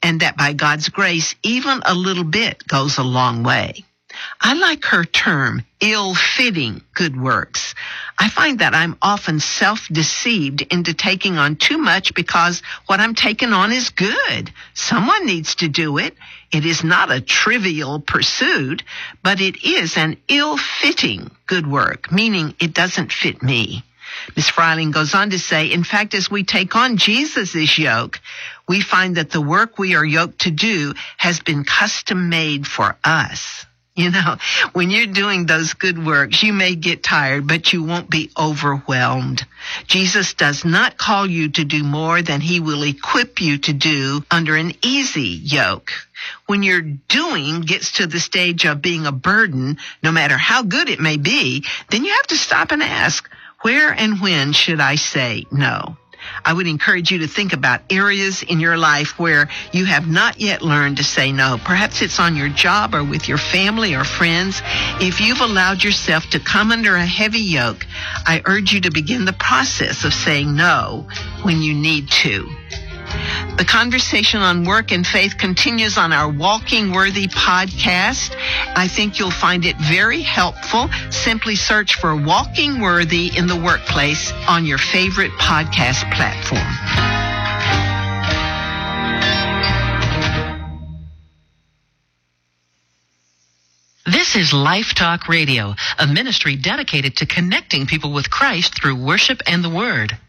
and that by God's grace, even a little bit goes a long way. I like her term, ill-fitting good works. I find that I'm often self-deceived into taking on too much because what I'm taking on is good. Someone needs to do it. It is not a trivial pursuit, but it is an ill-fitting good work, meaning it doesn't fit me. Ms. Freiling goes on to say, in fact, as we take on Jesus' yoke, we find that the work we are yoked to do has been custom-made for us. You know, when you're doing those good works, you may get tired, but you won't be overwhelmed. Jesus does not call you to do more than he will equip you to do under an easy yoke. When your doing gets to the stage of being a burden, no matter how good it may be, then you have to stop and ask, where and when should I say no? I would encourage you to think about areas in your life where you have not yet learned to say no. Perhaps it's on your job or with your family or friends. If you've allowed yourself to come under a heavy yoke, I urge you to begin the process of saying no when you need to. The conversation on work and faith continues on our Walking Worthy podcast. I think you'll find it very helpful. Simply search for Walking Worthy in the workplace on your favorite podcast platform. This is Life Talk Radio, a ministry dedicated to connecting people with Christ through worship and the Word.